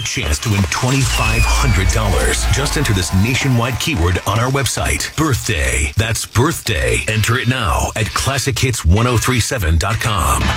chance to win $2,500. Just enter this nationwide keyword on our website. Birthday. That's birthday. Enter it now at ClassicHits1037.com.